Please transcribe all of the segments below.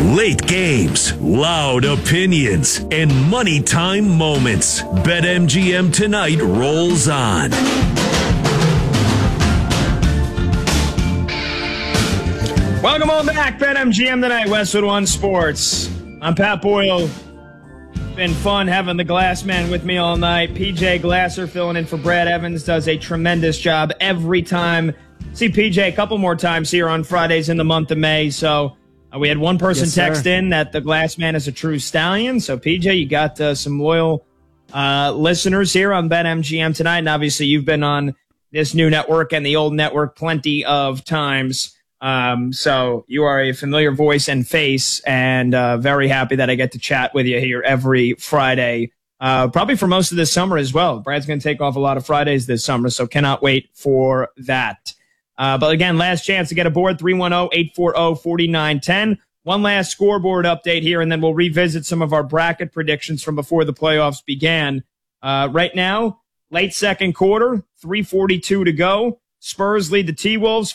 Late games, loud opinions, and money time moments. BetMGM tonight rolls on. Welcome on back, BetMGM tonight, Westwood One Sports. I'm Pat Boyle. Been fun having the Glass Man with me all night. PJ Glasser filling in for Brad Evans, does a tremendous job every time. See PJ a couple more times here on Fridays in the month of May. So we had one person text in that the Glass Man is a true stallion. So PJ, you got some loyal listeners here on BetMGM tonight. And obviously you've been on this new network and the old network plenty of times. So you are a familiar voice and face, and very happy that I get to chat with you here every Friday, probably for most of this summer as well. Brad's going to take off a lot of Fridays this summer, so cannot wait for that. But again, last chance to get aboard, 310-840-4910. One last scoreboard update here, and then we'll revisit some of our bracket predictions from before the playoffs began. Right now, late second quarter, 3:42 to go. Spurs lead the T-Wolves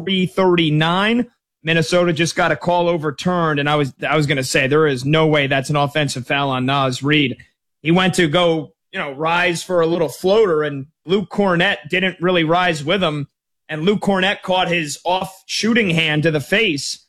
43-39. Minnesota just got a call overturned, and I was going to say there is no way that's an offensive foul on Naz Reid. He went to go, rise for a little floater, and Luke Cornett didn't really rise with him, and Luke Cornett caught his off shooting hand to the face,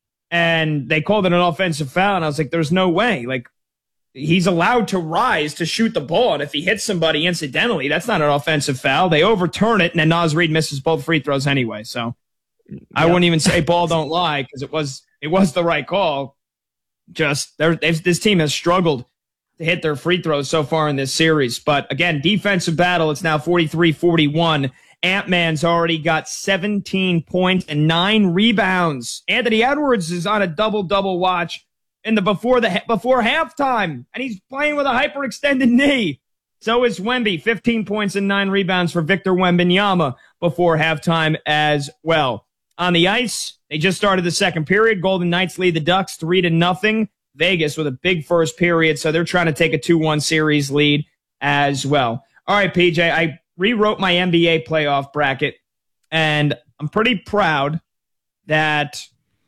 and they called it an offensive foul, and I was like, there's no way. Like, he's allowed to rise to shoot the ball, and if he hits somebody incidentally, that's not an offensive foul. They overturn it, and then Naz Reid misses both free throws anyway. So I wouldn't even say ball don't lie, because it was the right call. Just this team has struggled to hit their free throws so far in this series. But again, defensive battle. It's now 43-41. Ant-Man's already got 17 points and 9 rebounds. Anthony Edwards is on a double-double watch in the before halftime, and he's playing with a hyperextended knee. So is Wemby, 15 points and 9 rebounds for Victor Wembanyama before halftime as well. On the ice, they just started the second period. Golden Knights lead the Ducks 3-0. Vegas with a big first period, so they're trying to take a 2-1 series lead as well. All right, PJ, I rewrote my NBA playoff bracket, and I'm pretty proud that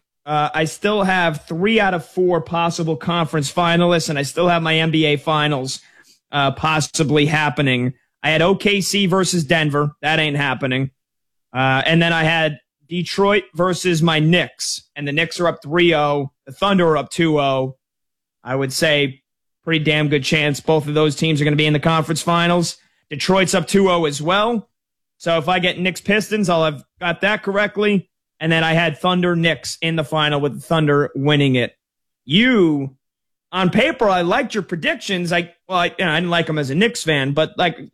I still have 3 out of 4 possible conference finalists, and I still have my NBA finals possibly happening. I had OKC versus Denver. That ain't happening. And then I had Detroit versus my Knicks, and the Knicks are up 3-0. The Thunder are up 2-0. I would say pretty damn good chance both of those teams are going to be in the conference finals. Detroit's up 2-0 as well. So if I get Knicks Pistons, I'll have got that correctly. And then I had Thunder Knicks in the final with the Thunder winning it. You, on paper, I liked your predictions. I didn't like them as a Knicks fan, but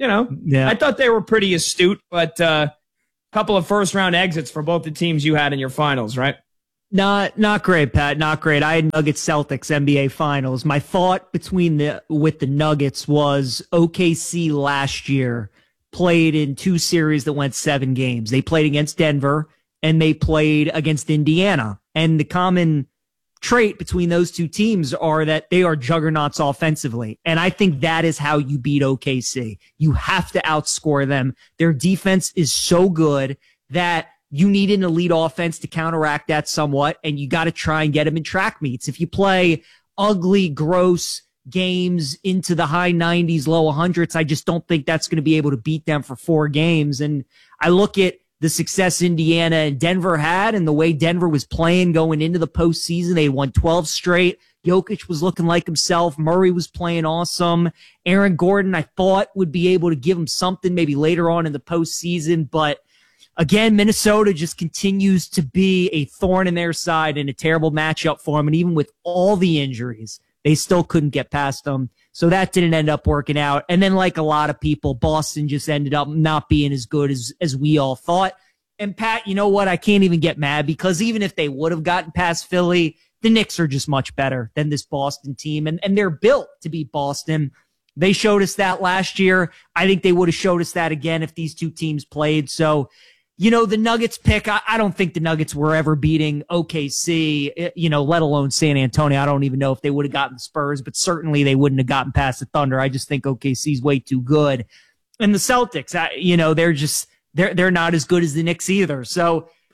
I thought they were pretty astute. But a couple of first-round exits for both the teams you had in your finals, right? Not great, Pat. Not great. I had Nuggets Celtics NBA Finals. My thought with the Nuggets was OKC last year played in 2 series that went 7 games. They played against Denver, and they played against Indiana. And the common trait between those 2 teams are that they are juggernauts offensively. And I think that is how you beat OKC. You have to outscore them. Their defense is so good that you need an elite offense to counteract that somewhat, and you got to try and get them in track meets. If you play ugly, gross games into the high 90s, low 100s, I just don't think that's going to be able to beat them for 4 games. And I look at the success Indiana and Denver had and the way Denver was playing going into the postseason. They won 12 straight. Jokic was looking like himself. Murray was playing awesome. Aaron Gordon, I thought, would be able to give him something maybe later on in the postseason. But again, Minnesota just continues to be a thorn in their side and a terrible matchup for them. And even with all the injuries, they still couldn't get past them. So that didn't end up working out. And then, like a lot of people, Boston just ended up not being as good as we all thought. And Pat, you know what? I can't even get mad, because even if they would have gotten past Philly, the Knicks are just much better than this Boston team. And they're built to beat Boston. They showed us that last year. I think they would have showed us that again if these 2 teams played. So, the Nuggets pick, I don't think the Nuggets were ever beating OKC, let alone San Antonio. I don't even know if they would have gotten the Spurs, but certainly they wouldn't have gotten past the Thunder. I just think OKC's way too good. And the Celtics, they're not as good as the Knicks either. So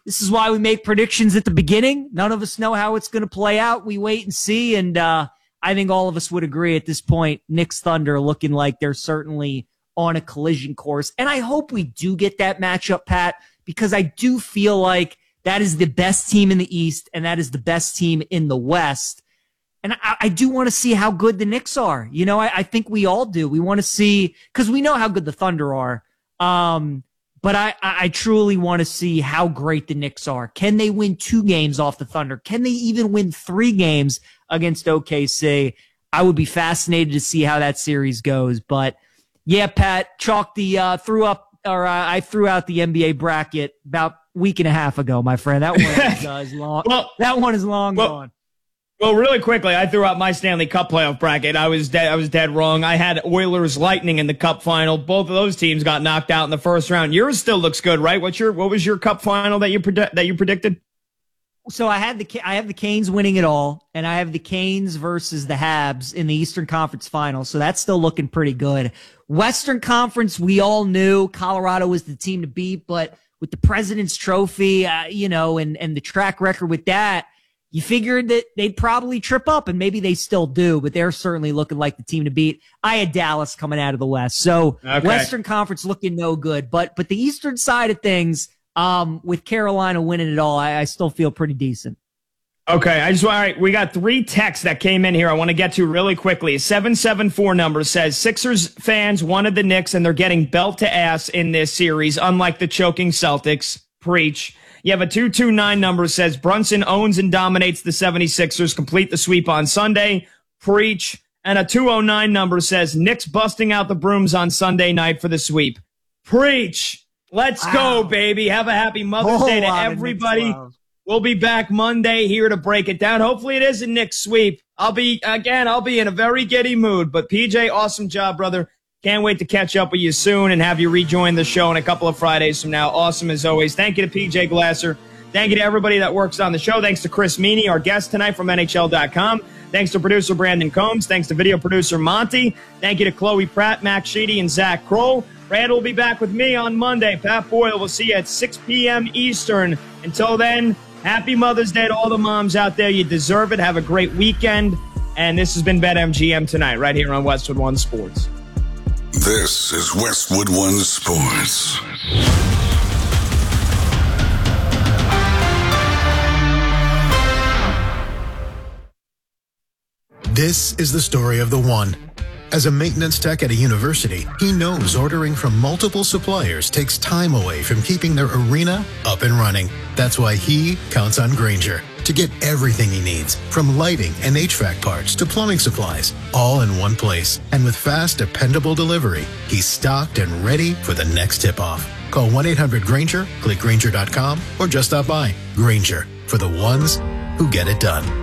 This is why we make predictions at the beginning. None of us know how it's going to play out. We wait and see. And I think all of us would agree at this point, Knicks Thunder looking like they're certainly on a collision course. And I hope we do get that matchup, Pat, because I do feel like that is the best team in the East and that is the best team in the West. And I do want to see how good the Knicks are. You know, I think we all do. We want to see, because we know how good the Thunder are. But I truly want to see how great the Knicks are. Can they win 2 games off the Thunder? Can they even win 3 games against OKC? I would be fascinated to see how that series goes. But yeah, Pat, I threw out the NBA bracket about a week and a half ago, my friend. That one is long. That one is long gone. Well, really quickly, I threw out my Stanley Cup playoff bracket. I was dead wrong. I had Oilers Lightning in the Cup final. Both of those teams got knocked out in the first round. Yours still looks good, right? What was your Cup final that you predicted? So I have the Canes winning it all, and I have the Canes versus the Habs in the Eastern Conference final. So that's still looking pretty good. Western Conference, we all knew Colorado was the team to beat, but with the President's Trophy, and the track record with that, you figured that they'd probably trip up, and maybe they still do, but they're certainly looking like the team to beat. I had Dallas coming out of the West. So okay. Western Conference looking no good, but the Eastern side of things, with Carolina winning it all, I still feel pretty decent. Okay, all right, we got 3 texts that came in here I want to get to really quickly. A 774 number says, Sixers fans wanted the Knicks, and they're getting belt to ass in this series, unlike the choking Celtics. Preach. You have a 229 number says Brunson owns and dominates the 76ers, complete the sweep on Sunday. Preach. And a 209 number says Knicks busting out the brooms on Sunday night for the sweep. Preach. Let's go, baby. Have a happy Mother's Day to everybody. We'll be back Monday here to break it down. Hopefully it is a Knicks sweep. I'll be in a very giddy mood. But PJ, awesome job, brother. Can't wait to catch up with you soon and have you rejoin the show in a couple of Fridays from now. Awesome as always. Thank you to PJ Glasser. Thank you to everybody that works on the show. Thanks to Chris Meany, our guest tonight from NHL.com. Thanks to producer Brandon Combs. Thanks to video producer Monty. Thank you to Chloe Pratt, Max Sheedy, and Zach Kroll. Brad will be back with me on Monday. Pat Boyle will see you at 6 p.m. Eastern. Until then, happy Mother's Day to all the moms out there. You deserve it. Have a great weekend. And this has been BetMGM Tonight right here on Westwood One Sports. This is Westwood One Sports. This is the story of the one. As a maintenance tech at a university, he knows ordering from multiple suppliers takes time away from keeping their arena up and running. That's why he counts on Grainger to get everything he needs, from lighting and HVAC parts to plumbing supplies, all in one place. And with fast, dependable delivery, he's stocked and ready for the next tip-off. Call 1-800-GRAINGER, click Grainger.com, or just stop by. Grainger, for the ones who get it done.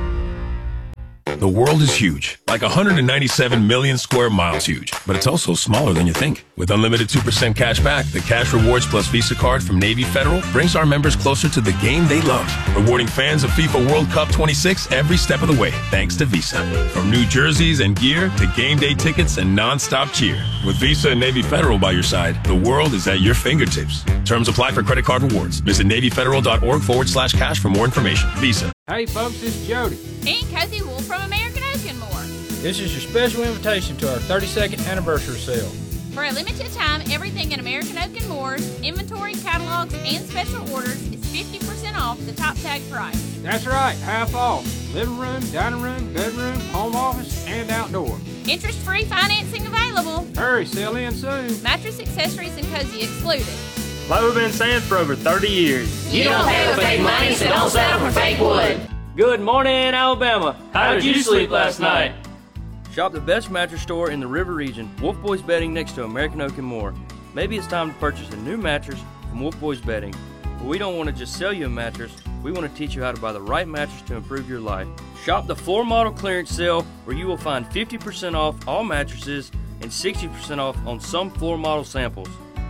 The world is huge, like 197 million square miles huge, but it's also smaller than you think. With unlimited 2% cash back, the Cash Rewards Plus Visa card from Navy Federal brings our members closer to the game they love, rewarding fans of FIFA World Cup 26 every step of the way, thanks to Visa. From new jerseys and gear to game day tickets and non-stop cheer. With Visa and Navy Federal by your side, the world is at your fingertips. Terms apply for credit card rewards. Visit NavyFederal.org/cash for more information. Visa. Hey folks, this is Jody. And Cozy Wolf from American Oak and More. This is your special invitation to our 32nd anniversary sale. For a limited time, everything at American Oak and Moore's, inventory, catalogs, and special orders is 50% off the top tag price. That's right, half off. Living room, dining room, bedroom, home office, and outdoor. Interest-free financing available. Hurry, sell in soon. Mattress, accessories, and cozy excluded. Like we've been saying for over 30 years. You don't pay with fake money, so don't settle for fake wood. Good morning, Alabama. How did you sleep last night? Shop the best mattress store in the River region, Wolf Boys Bedding, next to American Oak and More. Maybe it's time to purchase a new mattress from Wolf Boys Bedding. But we don't want to just sell you a mattress. We want to teach you how to buy the right mattress to improve your life. Shop the floor model clearance sale, where you will find 50% off all mattresses and 60% off on some floor model samples.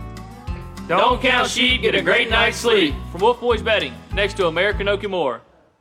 Don't count sheep, get a great night's sleep. From Wolf Boys Bedding, next to American Oak and More.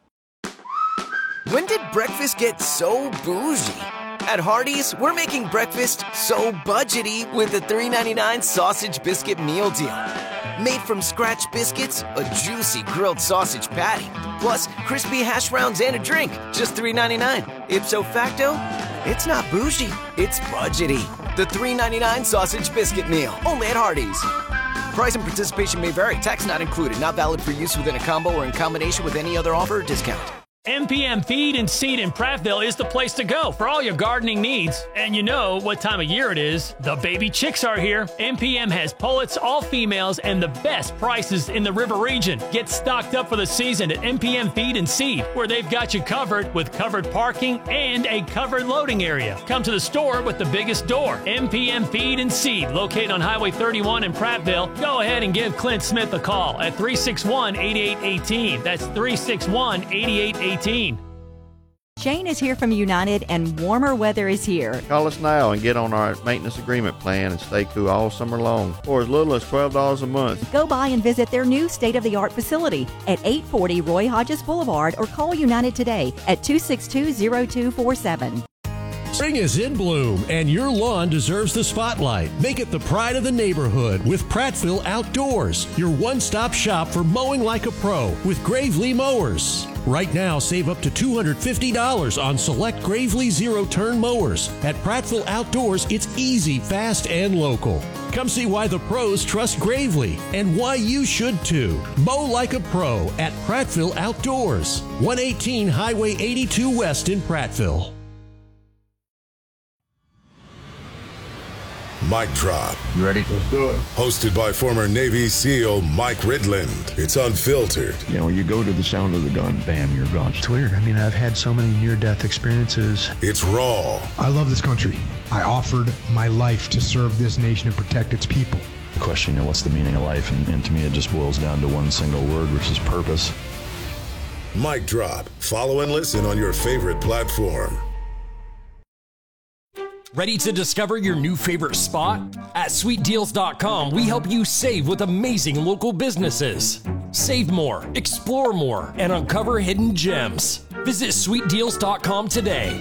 When did breakfast get so bougie? At Hardee's, we're making breakfast so budgety with the $3.99 sausage biscuit meal deal. Made from scratch biscuits, a juicy grilled sausage patty, plus crispy hash browns and a drink. Just $3.99. Ipso facto, it's not bougie, it's budgety. The $3.99 sausage biscuit meal, only at Hardee's. Price and participation may vary. Tax not included. Not valid for use within a combo or in combination with any other offer or discount. MPM Feed and Seed in Prattville is the place to go for all your gardening needs. And you know what time of year it is. The baby chicks are here. MPM has pullets, all females, and the best prices in the river region. Get stocked up for the season at MPM Feed and Seed, where they've got you covered with covered parking and a covered loading area. Come to the store with the biggest door. MPM Feed and Seed, located on Highway 31 in Prattville. Go ahead and give Clint Smith a call at 361-8818. That's 361-8818. Shane is here from United, and warmer weather is here. Call us now and get on our maintenance agreement plan and stay cool all summer long for as little as $12 a month. Go by and visit their new state-of-the-art facility at 840 Roy Hodges Boulevard or call United today at 262-0247. Spring is in bloom, and your lawn deserves the spotlight. Make it the pride of the neighborhood with Prattville Outdoors, your one-stop shop for mowing like a pro with Gravely Mowers. Right now, save up to $250 on select Gravely zero-turn mowers. At Prattville Outdoors, it's easy, fast, and local. Come see why the pros trust Gravely and why you should too. Mow like a pro at Prattville Outdoors, 118 Highway 82 West in Prattville. Mic Drop. You ready? Let's do it. Hosted by former Navy SEAL Mike Ridland. It's unfiltered. You know, you go to the sound of the gun, bam, you're gone. It's weird. I mean, I've had so many near-death experiences. It's raw. I love this country. I offered my life to serve this nation and protect its people. The question, you know, what's the meaning of life? And to me, it just boils down to one single word, which is purpose. Mic Drop. Follow and listen on your favorite platform. Ready to discover your new favorite spot? At SweetDeals.com, we help you save with amazing local businesses. Save more, explore more, and uncover hidden gems. Visit SweetDeals.com today.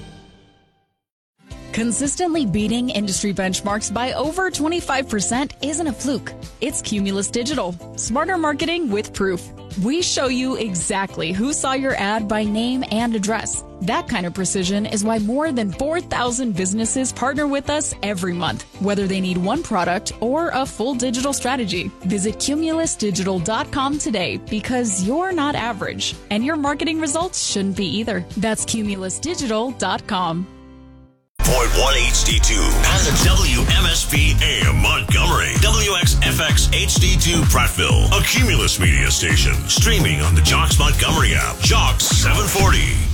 Consistently beating industry benchmarks by over 25% isn't a fluke. It's Cumulus Digital. Smarter marketing with proof. We show you exactly who saw your ad by name and address. That kind of precision is why more than 4,000 businesses partner with us every month, whether they need one product or a full digital strategy. Visit CumulusDigital.com today because you're not average, and your marketing results shouldn't be either. That's CumulusDigital.com. Point 1 HD2 and the WMSP AM Montgomery, WXFX HD2 Prattville, a Cumulus media station, streaming on the Jocks Montgomery app, Jocks 740.